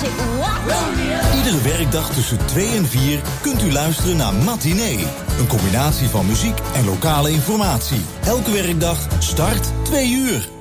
Iedere werkdag tussen 2 en 4 kunt u luisteren naar Matinee. Een combinatie van muziek en lokale informatie. Elke werkdag start 2 uur.